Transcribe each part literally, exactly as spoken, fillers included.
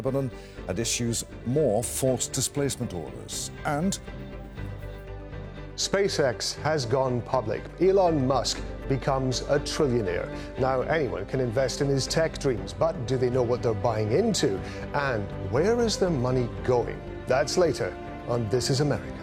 Lebanon and issues more forced displacement orders. And SpaceX has gone public. Elon Musk becomes a trillionaire. Now anyone can invest in his tech dreams, but do they know what they're buying into? And where is their money going? That's later on This Is America.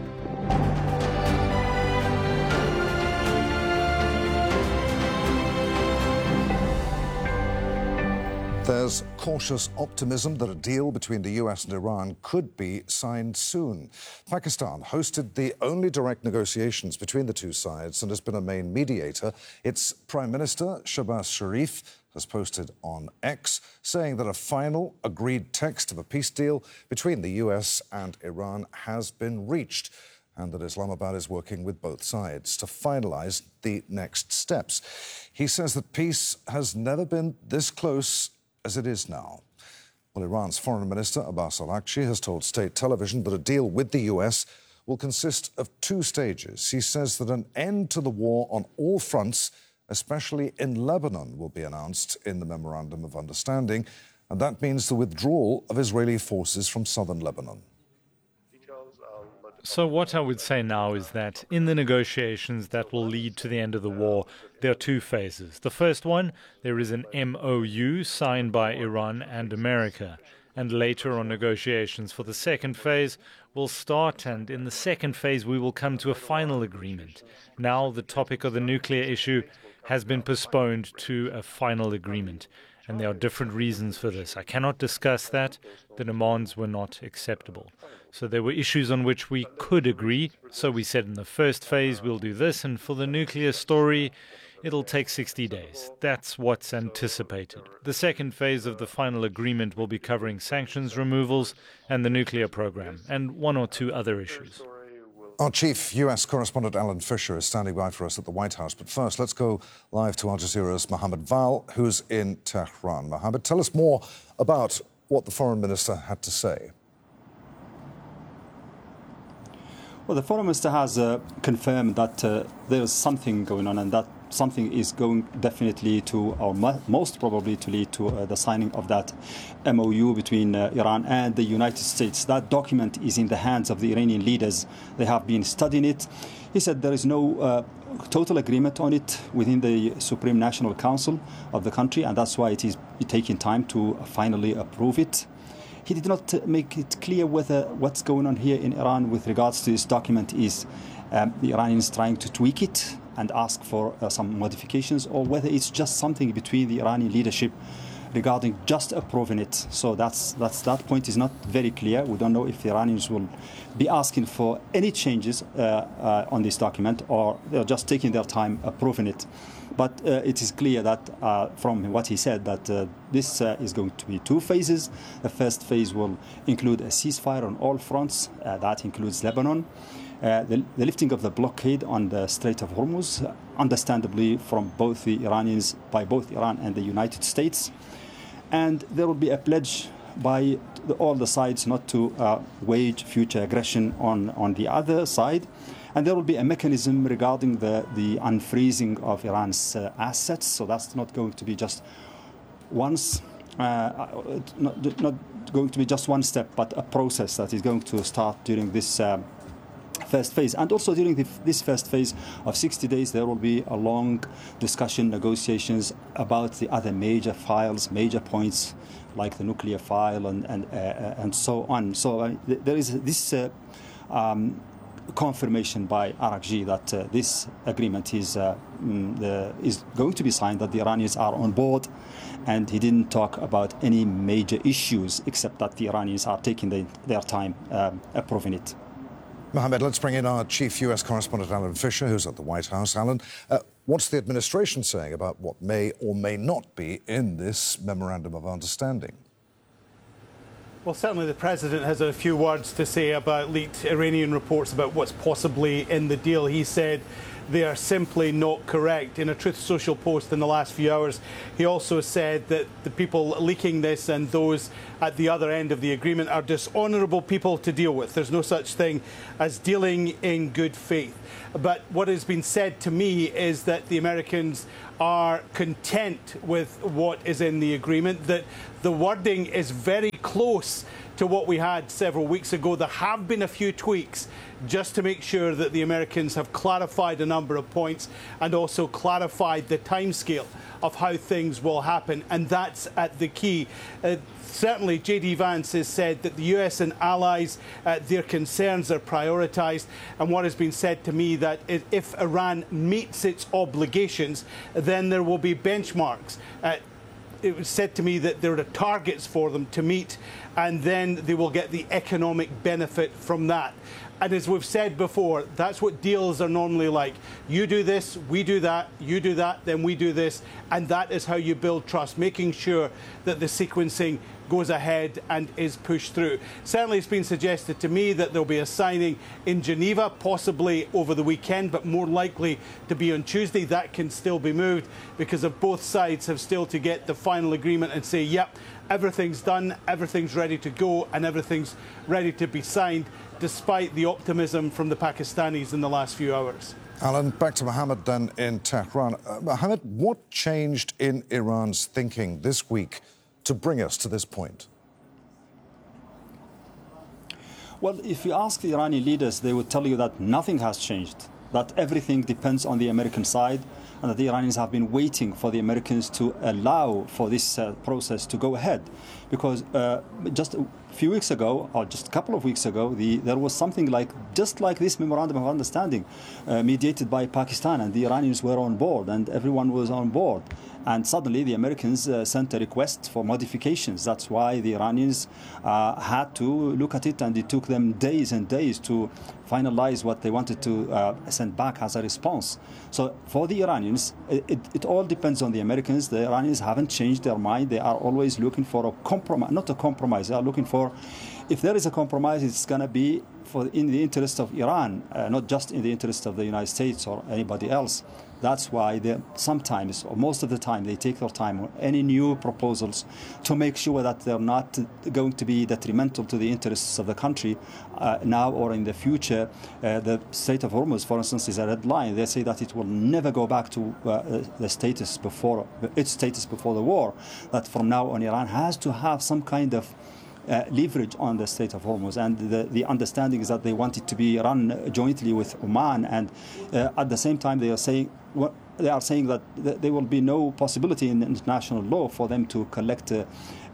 There's cautious optimism that a deal between the U S and Iran could be signed soon. Pakistan hosted the only direct negotiations between the two sides and has been a main mediator. Its Prime Minister, Shehbaz Sharif, has posted on X saying that a final agreed text of a peace deal between the U S and Iran has been reached, and that Islamabad is working with both sides to finalise the next steps. He says that peace has never been this close as it is now. Well, Iran's Foreign Minister Abbas Araghchi has told state television that a deal with the U S will consist of two stages. He says that an end to the war on all fronts, especially in Lebanon, will be announced in the Memorandum of Understanding, and that means the withdrawal of Israeli forces from southern Lebanon. So what I would say now is that in the negotiations that will lead to the end of the war, there are two phases. The first one, there is an M O U signed by Iran and America. And later on, negotiations for the second phase will start, and in the second phase we will come to a final agreement. Now the topic of the nuclear issue has been postponed to a final agreement. And there are different reasons for this. I cannot discuss that. The demands were not acceptable. So there were issues on which we could agree. So we said in the first phase we'll do this, and for the nuclear story, it'll take sixty days. That's what's anticipated. The second phase of the final agreement will be covering sanctions removals and the nuclear program, and one or two other issues. Our chief U S correspondent Alan Fisher is standing by for us at the White House. But first, let's go live to Al Jazeera's Mohammed Val, who's in Tehran. Mohammed, tell us more about what the foreign minister had to say. Well, the foreign minister has uh, confirmed that uh, there is something going on, and that something is going definitely to, or most probably to lead to uh, the signing of that M O U between uh, Iran and the United States. That document is in the hands of the Iranian leaders. They have been studying it. He said there is no uh, total agreement on it within the Supreme National Council of the country, and that's why it is taking time to finally approve it. He did not make it clear whether what's going on here in Iran with regards to this document is um, the Iranians trying to tweak it and ask for uh, some modifications, or whether it's just something between the Iranian leadership regarding just approving it. So that's, that's that point is not very clear. We don't know if the Iranians will be asking for any changes uh, uh, on this document, or they're just taking their time approving it. But uh, it is clear that uh, from what he said that uh, this uh, is going to be two phases. The first phase will include a ceasefire on all fronts. Uh, that includes Lebanon. Uh, the, the lifting of the blockade on the Strait of Hormuz, uh, understandably from both the Iranians, by both Iran and the United States. And there will be a pledge by the, all the sides not to uh, wage future aggression on, on the other side. And there will be a mechanism regarding the, the unfreezing of Iran's uh, assets. So that's not going to be just once, uh, not, not going to be just one step, but a process that is going to start during this uh, first phase. And also during the, this first phase of sixty days, there will be a long discussion, negotiations about the other major files, major points, like the nuclear file and, and, uh, and so on. So uh, th there is this uh, um, confirmation by Araghchi that uh, this agreement is, uh, mm, the, is going to be signed, that the Iranians are on board, and he didn't talk about any major issues except that the Iranians are taking the, their time um, approving it. Mohammed, let's bring in our chief U S correspondent Alan Fisher, who's at the White House. Alan, uh, what's the administration saying about what may or may not be in this Memorandum of Understanding? Well, certainly the President has a few words to say about leaked Iranian reports about what's possibly in the deal. He said they are simply not correct. In a Truth Social post in the last few hours, he also said that the people leaking this and those at the other end of the agreement are dishonourable people to deal with. There's no such thing as dealing in good faith. But what has been said to me is that the Americans are content with what is in the agreement, that the wording is very close to what we had several weeks ago. There have been a few tweaks just to make sure that the Americans have clarified a number of points and also clarified the timescale of how things will happen, and that's at the key. Uh, Certainly, J D Vance has said that the U S and allies, uh, their concerns are prioritised, and what has been said to me that if Iran meets its obligations, then there will be benchmarks. Uh, it was said to me that there are targets for them to meet, and then they will get the economic benefit from that. And as we've said before, that's what deals are normally like. You do this, we do that, you do that, then we do this. And that is how you build trust, making sure that the sequencing goes ahead and is pushed through. Certainly it's been suggested to me that there'll be a signing in Geneva, possibly over the weekend, but more likely to be on Tuesday. That can still be moved because of both sides have still to get the final agreement and say, yep, everything's done, everything's ready to go, and everything's ready to be signed, despite the optimism from the Pakistanis in the last few hours. Alan, back to Mohammed then in Tehran. Uh, Mohammed, what changed in Iran's thinking this week to bring us to this point? Well, if you ask the Iranian leaders, they would tell you that nothing has changed, that everything depends on the American side, and that the Iranians have been waiting for the Americans to allow for this uh, process to go ahead. Because uh, just a few weeks ago, or just a couple of weeks ago, the, there was something like, just like this memorandum of understanding uh, mediated by Pakistan, and the Iranians were on board, and everyone was on board. And suddenly the Americans uh, sent a request for modifications. That's why the Iranians uh, had to look at it, and it took them days and days to finalize what they wanted to uh, send back as a response. So for the Iranians, it, it, it all depends on the Americans. The Iranians haven't changed their mind. They are always looking for a compromise, not a compromise. They are looking for, if there is a compromise, it's going to be for in the interest of Iran, uh, not just in the interest of the United States or anybody else. That's why they sometimes, or most of the time, they take their time on any new proposals to make sure that they're not going to be detrimental to the interests of the country uh, now or in the future. Uh, the Strait of Hormuz, for instance, is a red line. They say that it will never go back to uh, the status before its status before the war. That from now on, Iran has to have some kind of Uh, leverage on the Strait of Hormuz, and the, the understanding is that they want it to be run jointly with Oman, and uh, at the same time they are saying well, they are saying that th there will be no possibility in international law for them to collect uh,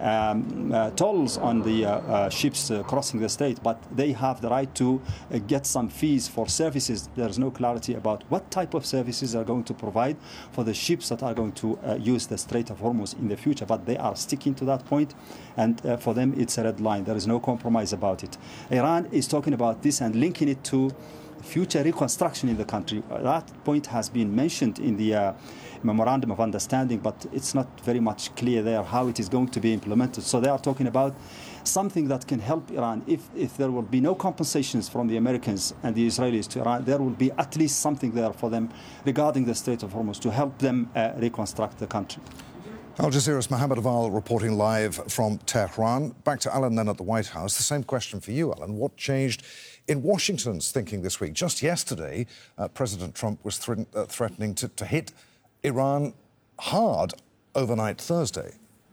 um, uh, tolls on the uh, uh, ships uh, crossing the strait, but they have the right to uh, get some fees for services. There is no clarity about what type of services are going to provide for the ships that are going to uh, use the Strait of Hormuz in the future, but they are sticking to that point, and uh, for them it's a red line. There is no compromise about it. Iran is talking about this and linking it to future reconstruction in the country. That point has been mentioned in the uh, memorandum of understanding, but it's not very much clear there how it is going to be implemented. So they are talking about something that can help Iran. If, if there will be no compensations from the Americans and the Israelis to Iran, there will be at least something there for them regarding the Strait of Hormuz to help them uh, reconstruct the country. Al Jazeera's Mohammed Aval reporting live from Tehran. Back to Alan then at the White House. The same question for you, Alan. What changed in Washington's thinking this week? Just yesterday, uh, President Trump was th uh, threatening to, to hit Iran hard overnight Thursday.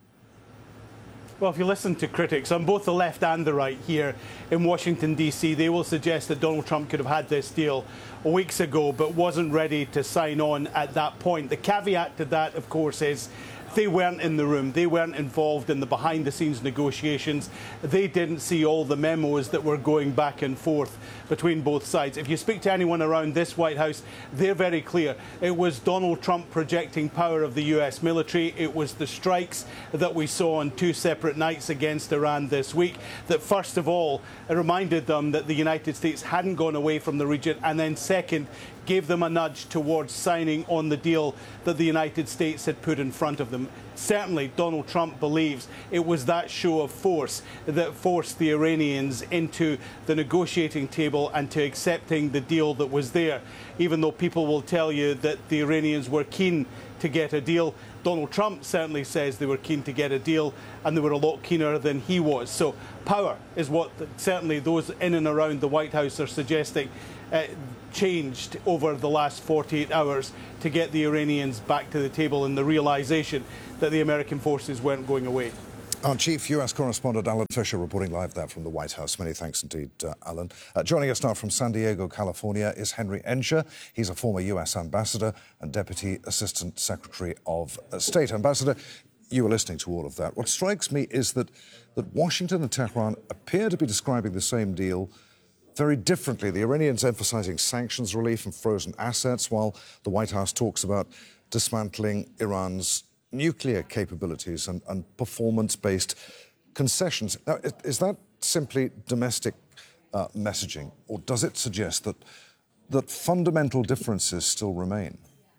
Well, if you listen to critics on both the left and the right here in Washington, D C, they will suggest that Donald Trump could have had this deal weeks ago but wasn't ready to sign on at that point. The caveat to that, of course, is they weren't in the room. They weren't involved in the behind-the-scenes negotiations. They didn't see all the memos that were going back and forth between both sides. If you speak to anyone around this White House, they're very clear. It was Donald Trump projecting power of the U S military. It was the strikes that we saw on two separate nights against Iran this week that, first of all, reminded them that the United States hadn't gone away from the region, and then, second, gave them a nudge towards signing on the deal that the United States had put in front of them. Certainly, Donald Trump believes it was that show of force that forced the Iranians into the negotiating table and to accepting the deal that was there. Even though people will tell you that the Iranians were keen to get a deal, Donald Trump certainly says they were keen to get a deal, and they were a lot keener than he was. So power is what certainly those in and around the White House are suggesting uh, changed over the last forty-eight hours to get the Iranians back to the table and the realization that the American forces weren't going away? Our chief U S correspondent, Alan Fisher, reporting live there from the White House. Many thanks indeed, uh, Alan. Uh, joining us now from San Diego, California, is Henry Enscher. He's a former U S ambassador and Deputy Assistant Secretary of State. Ambassador, you were listening to all of that. What strikes me is that, that Washington and Tehran appear to be describing the same deal very differently. The Iranians emphasizing sanctions relief and frozen assets, while the White House talks about dismantling Iran's nuclear capabilities and, and performance-based concessions. Now, is that simply domestic uh, messaging, or does it suggest that that fundamental differences still remain?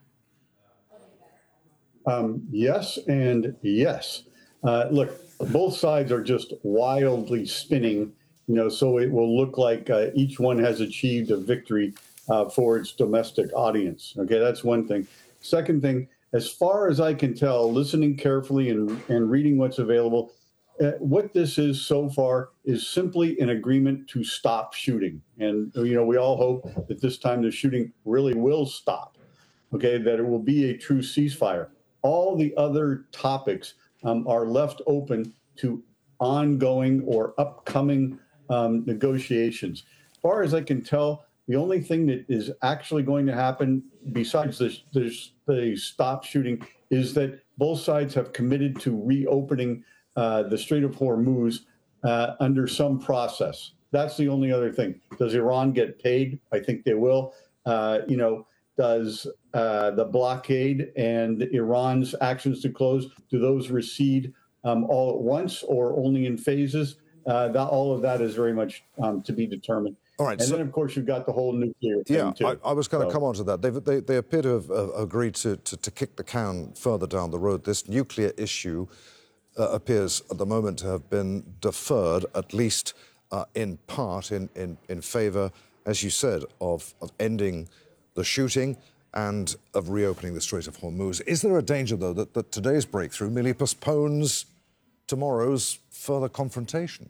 Um, yes and yes. Uh, look, both sides are just wildly spinning, you know, so it will look like uh, each one has achieved a victory uh, for its domestic audience. Okay, that's one thing. Second thing, as far as I can tell, listening carefully and, and reading what's available, uh, what this is so far is simply an agreement to stop shooting. And, you know, we all hope that this time the shooting really will stop, okay, that it will be a true ceasefire. All the other topics um, are left open to ongoing or upcoming um, negotiations. As far as I can tell, the only thing that is actually going to happen besides this, this, the stop shooting is that both sides have committed to reopening uh, the Strait of Hormuz uh, under some process. That's the only other thing. Does Iran get paid? I think they will. Uh, you know, does uh, the blockade and Iran's actions to close, do those recede um, all at once or only in phases? Uh, that, all of that is very much um, to be determined. All right, and so, then, of course, you've got the whole nuclear thing, yeah, too. I, I was going to so. come on to that. They've, they, they appear to have uh, agreed to, to, to kick the can further down the road. This nuclear issue uh, appears at the moment to have been deferred, at least uh, in part, in, in, in favour, as you said, of, of ending the shooting and of reopening the Strait of Hormuz. Is there a danger, though, that, that today's breakthrough merely postpones tomorrow's further confrontation?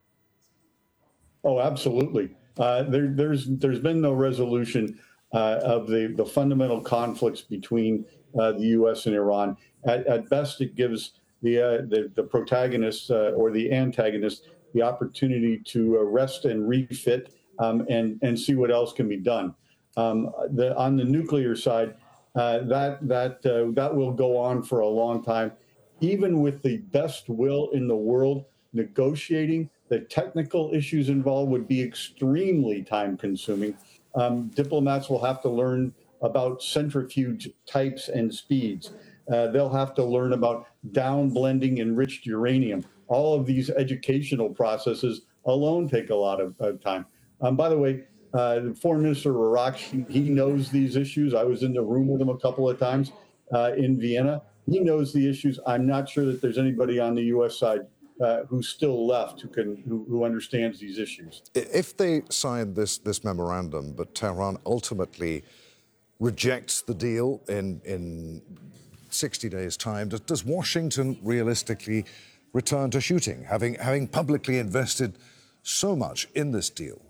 Oh, absolutely. Uh, there, there's there's been no resolution uh, of the, the fundamental conflicts between uh, the U S and Iran. At, at best, it gives the uh, the, the protagonist uh, or the antagonist the opportunity to uh, rest and refit um, and and see what else can be done. Um, the, on the nuclear side, uh, that that uh, that will go on for a long time. Even with the best will in the world, negotiating the technical issues involved would be extremely time-consuming. Um, diplomats will have to learn about centrifuge types and speeds. Uh, they'll have to learn about down-blending enriched uranium. All of these educational processes alone take a lot of, of time. Um, by the way, uh, the Foreign Minister of Iraq, he knows these issues. I was in the room with him a couple of times uh, in Vienna. He knows the issues. I'm not sure that there's anybody on the U S side Uh, who's still left, who can, who, who understands these issues. If they sign this this memorandum, but Tehran ultimately rejects the deal in in sixty days' time, does, does Washington realistically return to shooting, having having publicly invested so much in this deal?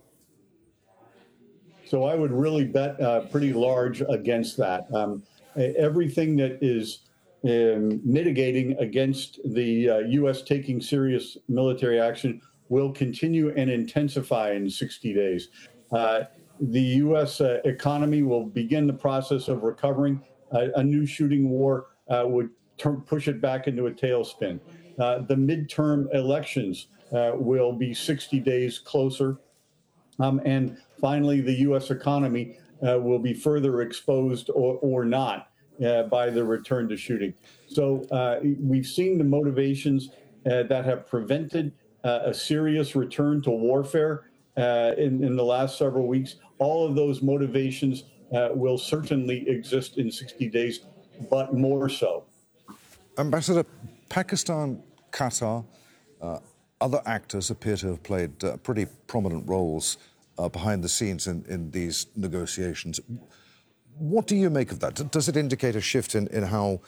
So I would really bet uh, pretty large against that. Um, everything that is Um, mitigating against the uh, U S taking serious military action will continue and intensify in sixty days. Uh, the U S uh, economy will begin the process of recovering. Uh, a new shooting war uh, would turn, push it back into a tailspin. Uh, the midterm elections uh, will be sixty days closer. Um, and finally, the U S economy uh, will be further exposed or, or not. Uh, by the return to shooting. So uh, we've seen the motivations uh, that have prevented uh, a serious return to warfare uh, in, in the last several weeks. All of those motivations uh, will certainly exist in sixty days, but more so. Ambassador, Pakistan, Qatar, uh, other actors appear to have played uh, pretty prominent roles uh, behind the scenes in, in these negotiations. What do you make of that? Does it indicate a shift in, in how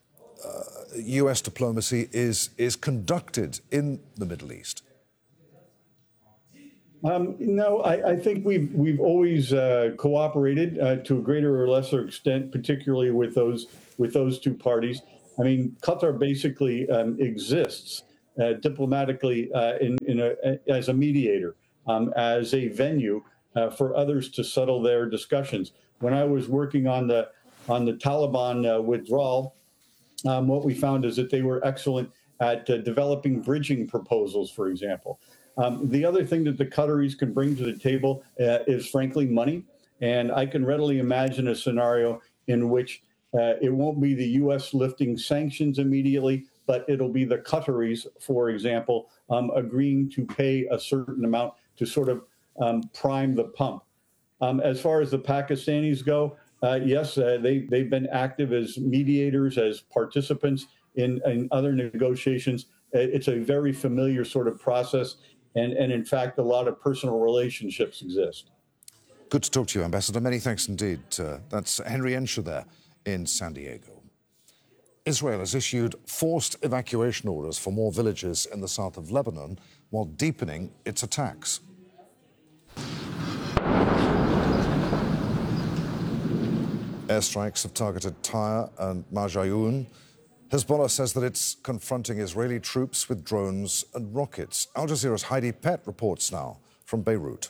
uh, U S diplomacy is, is conducted in the Middle East? Um, no, I, I think we've we've always uh, cooperated uh, to a greater or lesser extent, particularly with those with those two parties. I mean, Qatar basically um, exists uh, diplomatically uh, in, in a, as a mediator, um, as a venue uh, for others to settle their discussions. When I was working on the on the Taliban uh, withdrawal, um, what we found is that they were excellent at uh, developing bridging proposals, for example. Um, the other thing that the Qataris can bring to the table uh, is, frankly, money. And I can readily imagine a scenario in which uh, it won't be the U S lifting sanctions immediately, but it'll be the Qataris, for example, um, agreeing to pay a certain amount to sort of um, prime the pump. Um, as far as the Pakistanis go, uh, yes, uh, they, they've been active as mediators, as participants in, in other negotiations. It's a very familiar sort of process. And, and in fact, a lot of personal relationships exist. Good to talk to you, Ambassador. Many thanks indeed. Uh, that's Henry Ensher there in San Diego. Israel has issued forced evacuation orders for more villages in the south of Lebanon while deepening its attacks. Airstrikes have targeted Tyre and Marjayoun. Hezbollah says that it's confronting Israeli troops with drones and rockets. Al Jazeera's Heidi Pett reports now from Beirut.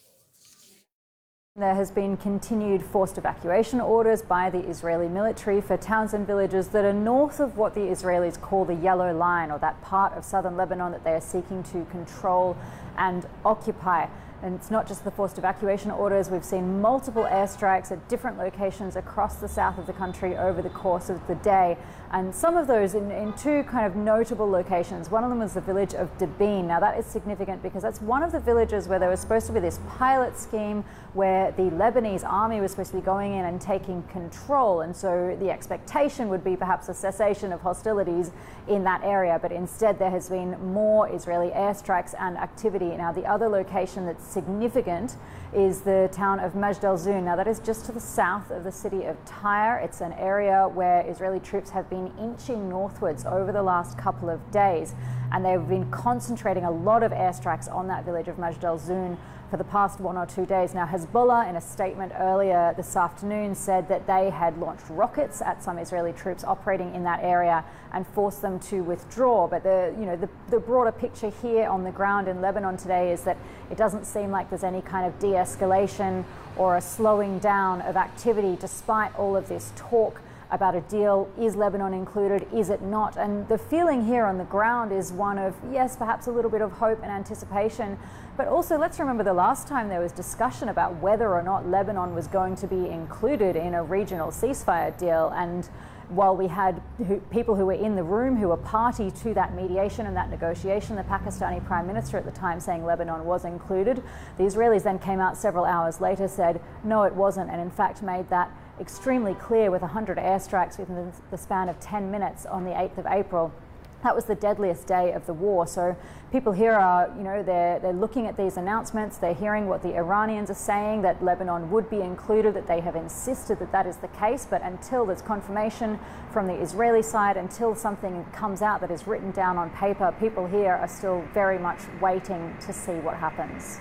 There has been continued forced evacuation orders by the Israeli military for towns and villages that are north of what the Israelis call the Yellow Line, or that part of southern Lebanon that they are seeking to control and occupy. And it's not just the forced evacuation orders. We've seen multiple airstrikes at different locations across the south of the country over the course of the day. And some of those in, in two kind of notable locations. One of them was the village of Dabin. Now that is significant because that's one of the villages where there was supposed to be this pilot scheme where the Lebanese army was supposed to be going in and taking control. And so the expectation would be perhaps a cessation of hostilities in that area. But instead there has been more Israeli airstrikes and activity. Now the other location that's significant is the town of Majd al-Zoun. Now that is just to the south of the city of Tyre. It's an area where Israeli troops have been inching northwards over the last couple of days, and they've been concentrating a lot of airstrikes on that village of Majd al-Zoun for the past one or two days. Now Hezbollah, in a statement earlier this afternoon, said that they had launched rockets at some Israeli troops operating in that area and forced them to withdraw. But the, you know, the, the broader picture here on the ground in Lebanon today is that it doesn't seem like there's any kind of de-escalation or a slowing down of activity despite all of this talk about a deal. Is Lebanon included? Is it not? And the feeling here on the ground is one of, yes, perhaps a little bit of hope and anticipation, but also let's remember the last time there was discussion about whether or not Lebanon was going to be included in a regional ceasefire deal. And while we had who, people who were in the room who were party to that mediation and that negotiation, the Pakistani Prime Minister at the time saying Lebanon was included, the Israelis then came out several hours later, said no, it wasn't, and in fact made that extremely clear with one hundred airstrikes within the span of ten minutes on the eighth of April. That was the deadliest day of the war. So people here are, you know, they're, they're looking at these announcements, they're hearing what the Iranians are saying, that Lebanon would be included, that they have insisted that that is the case. But until there's confirmation from the Israeli side, until something comes out that is written down on paper, people here are still very much waiting to see what happens.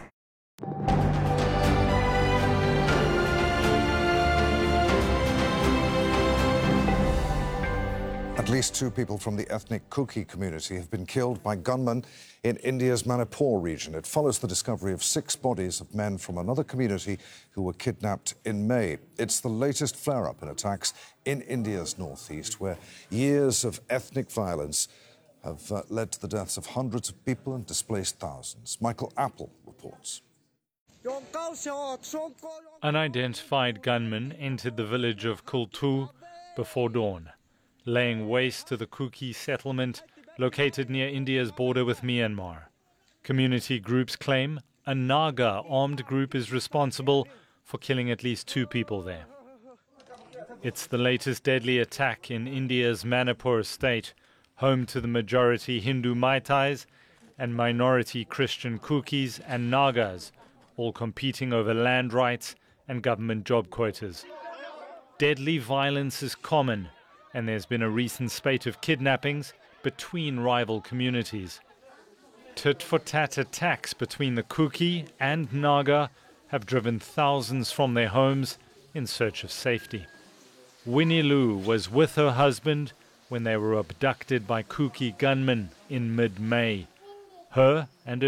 At least two people from the ethnic Kuki community have been killed by gunmen in India's Manipur region. It follows the discovery of six bodies of men from another community who were kidnapped in May. It's the latest flare-up in attacks in India's northeast, where years of ethnic violence have uh, led to the deaths of hundreds of people and displaced thousands. Michael Apple reports. Unidentified gunmen entered the village of Kultu before dawn, laying waste to the Kuki settlement located near India's border with Myanmar. Community groups claim a Naga armed group is responsible for killing at least two people there. It's the latest deadly attack in India's Manipur state, home to the majority Hindu Meiteis and minority Christian Kukis and Nagas, all competing over land rights and government job quotas. Deadly violence is common, and there's been a recent spate of kidnappings between rival communities. Tit-for-tat attacks between the Kuki and Naga have driven thousands from their homes in search of safety. Winnie Lou was with her husband when they were abducted by Kuki gunmen in mid-May. Her and her